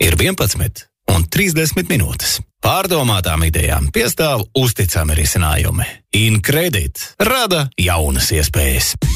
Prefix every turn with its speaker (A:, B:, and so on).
A: ir 11 un 30 minūtes. Pārdomātām idejām piestāv uzticami risinājumi. InCredit rada jaunas iespējas.